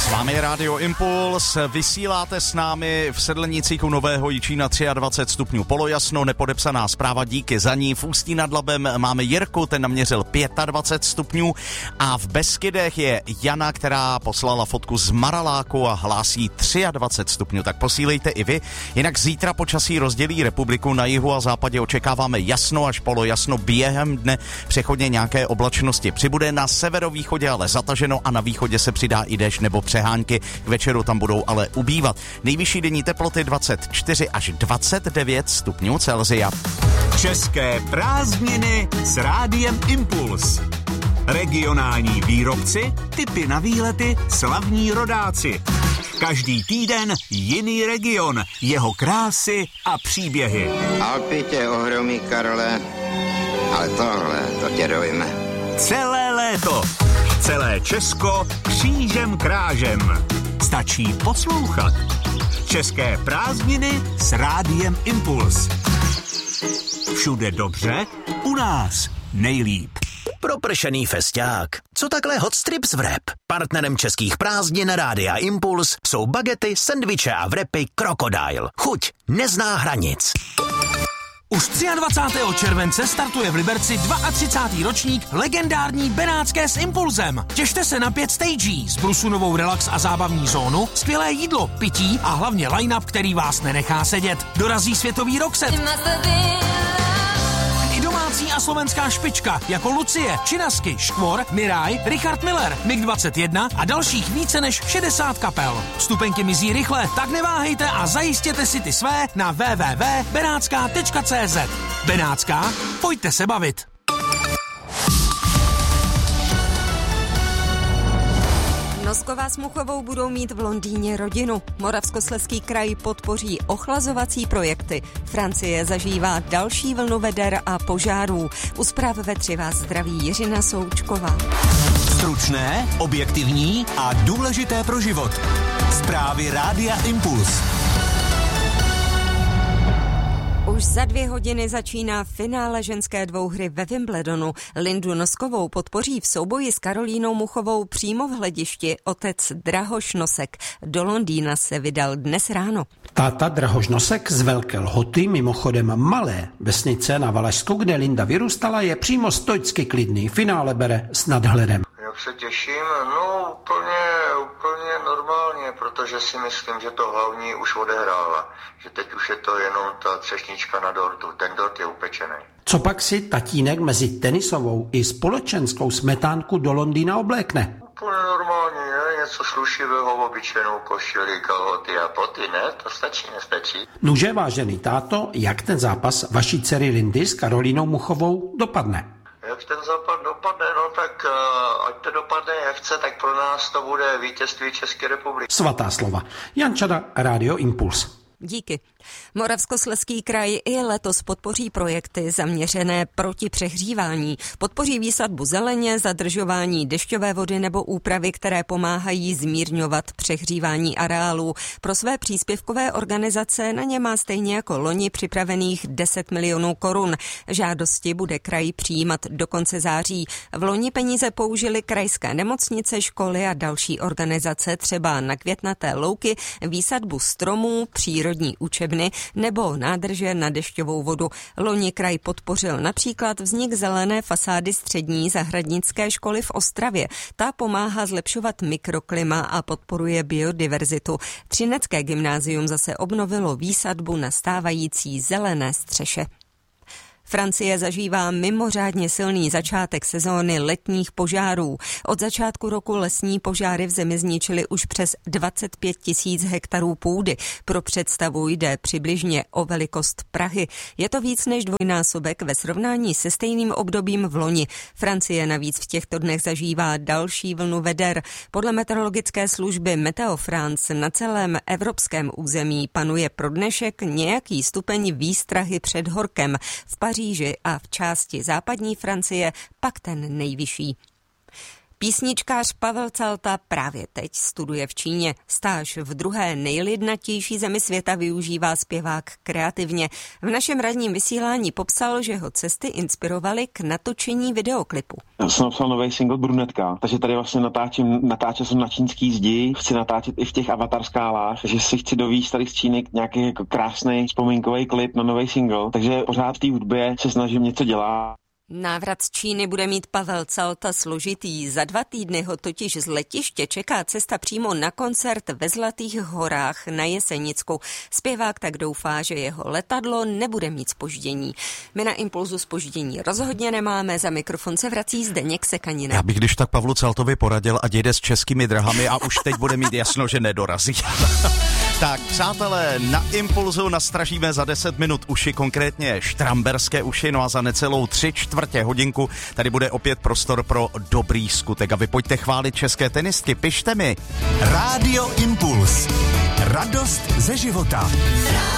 S vámi je Rádio Impuls, vysíláte s námi v Sedlenicích u Nového Jičína 23 stupňů polojasno, nepodepsaná zpráva, díky za ní. V Ústí nad Labem máme Jirku, ten naměřil 25 stupňů a v Beskydech je Jana, která poslala fotku z Maraláku a hlásí 23 stupňů, tak posílejte i vy. Jinak zítra počasí rozdělí republiku, na jihu a západě očekáváme jasno až polojasno, během dne přechodně nějaké oblačnosti přibude, na severovýchodě ale zataženo a na východě se přidá i déšť nebo přehánky, k večeru tam budou ale ubývat. Nejvyšší denní teploty 24 až 29 stupňů Celsia. České prázdniny s Rádiem Impuls. Regionální výrobci, tipy na výlety, slavní rodáci. Každý týden jiný region, jeho krásy a příběhy. Alpy tě ohromí, Karle, ale tohle, to tě dojme. Celé léto, celé Česko křížem krážem. Stačí poslouchat. České prázdniny s Rádiem Impuls. Všude dobře, u nás nejlíp. Propršený fesťák. Co takhle hot strips wrap? Partnerem českých prázdnin Rádia Impuls jsou bagety, sendviče a wrapy Crocodile. Chuť nezná hranic. Už 23. července startuje v Liberci 32. ročník legendární Benátské s Impulzem. Těšte se na 5 stagí s brusunovou relax a zábavní zónu, skvělé jídlo, pití a hlavně line-up, který vás nenechá sedět. Dorazí světový rockset. I domácí a slovenská špička jako Lucie, Činasky, Škvor, Miraj, Richard Miller, MiG-21 a dalších více než 60 kapel. Vstupenky mizí rychle, tak neváhejte a zajistěte si ty své na www.benátská.cz. Benátská, pojďte se bavit. Noskova s Muchovou budou mít v Londýně rodinu. Moravskoslezský kraj podpoří ochlazovací projekty. Francie zažívá další vlnu veder a požárů. U zpráv ve 3 vás zdraví Jiřina Součková. Stručné, objektivní a důležité pro život. Zprávy Rádia Impuls. Už za 2 hodiny začíná finále ženské dvouhry ve Wimbledonu. Lindu Noskovou podpoří v souboji s Karolínou Muchovou přímo v hledišti otec Drahoš Nosek. Do Londýna se vydal dnes ráno. Táta Drahoš Nosek z Velké Lhoty, mimochodem malé vesnice na Valašsku, kde Linda vyrůstala, je přímo stoicky klidný. Finále bere s nadhledem. Jak se těším? No úplně normálně, protože si myslím, že to hlavní už odehrála. Že teď už je to jenom ta třešnička na dortu. Ten dort je upečený. Co pak si tatínek mezi tenisovou i společenskou smetánku do Londýna oblékne? Úplně normálně, ne? Něco slušivého, obyčejnou košili, kalhoty a boty, ne? To stačí, nestačí. Nuže, vážený táto, jak ten zápas vaší dcery Lindy s Karolínou Muchovou dopadne? Jak ten západ dopadne, no tak ať to dopadne jak chce, tak pro nás to bude vítězství České republiky. Svatá slova. Jan Čada, Rádio Impuls. Díky. Moravskoslezský kraj i letos podpoří projekty zaměřené proti přehřívání. Podpoří výsadbu zeleně, zadržování dešťové vody nebo úpravy, které pomáhají zmírňovat přehřívání areálů. Pro své příspěvkové organizace na ně má stejně jako loni připravených 10 milionů korun. Žádosti bude kraj přijímat do konce září. V loni peníze použili krajské nemocnice, školy a další organizace, třeba na květnaté louky, výsadbu stromů, přírodní učebny nebo nádrže na dešťovou vodu. Loni kraj podpořil například vznik zelené fasády střední zahradnické školy v Ostravě. Ta pomáhá zlepšovat mikroklima a podporuje biodiverzitu. Třinecké gymnázium zase obnovilo výsadbu na stávající zelené střeše. Francie zažívá mimořádně silný začátek sezóny letních požárů. Od začátku roku lesní požáry v zemi zničily už přes 25 000 hektarů půdy. Pro představu jde přibližně o velikost Prahy. Je to víc než dvojnásobek ve srovnání se stejným obdobím v loni. Francie navíc v těchto dnech zažívá další vlnu veder. Podle meteorologické služby Meteo France na celém evropském území panuje pro dnešek nějaký stupeň výstrahy před horkem. V Paříži a v části západní Francie pak ten nejvyšší. Písničkář Pavel Calta právě teď studuje v Číně. Stáž v druhé nejlidnatější zemi světa využívá zpěvák kreativně. V našem ranním vysílání popsal, že ho cesty inspirovaly k natočení videoklipu. Já jsem napsal nový single Brunetka, takže tady vlastně natáčel jsem na čínský zdi, chci natáčet i v těch Avatar skálách, takže si chci dovízt tady z Číny nějaký jako krásný vzpomínkový klip na nový single, takže pořád v té hudbě se snažím něco dělat. Návrat z Číny bude mít Pavel Calta složitý. Za 2 týdny ho totiž z letiště čeká cesta přímo na koncert ve Zlatých horách na Jesenicku. Zpěvák tak doufá, že jeho letadlo nebude mít zpoždění. My na Impulzu zpoždění rozhodně nemáme, za mikrofon se vrací Zdeněk Sekanina. Já bych když tak Pavlu Caltovi poradil, ať jede s Českými dráhami a už teď bude mít jasno, že nedorazí. Tak, přátelé, na Impulzu nastražíme za 10 minut uši, konkrétně štramberské uši, no a za necelou 3/4 hodinku tady bude opět prostor pro dobrý skutek. A vy pojďte chválit české tenistky, pište mi. Rádio Impuls. Radost ze života.